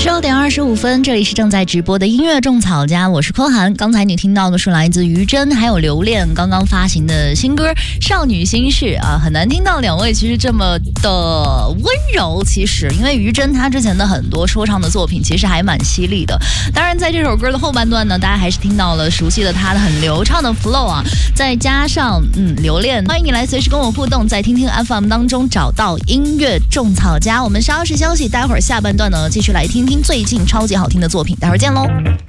16:25，这里是正在直播的音乐种草家，我是柯涵。刚才你听到的是来自于真还有留恋刚刚发行的新歌《少女心事》啊，很难听到两位其实这么的温柔。其实因为于真她之前的很多说唱的作品其实还蛮犀利的，当然在这首歌的后半段呢，大家还是听到了熟悉的她的很流畅的 flow 啊，再加上留恋。欢迎你来随时跟我互动，在听听 FM 当中找到音乐种草家。我们稍事休息，待会儿下半段呢继续来听听最近超级好听的作品，待会儿见喽。